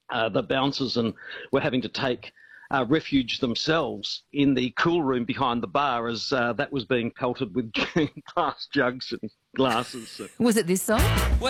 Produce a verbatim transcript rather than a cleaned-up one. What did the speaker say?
uh, the bouncers and were having to take uh, refuge themselves in the cool room behind the bar as uh, that was being pelted with glass jugs and glasses. Was it this song?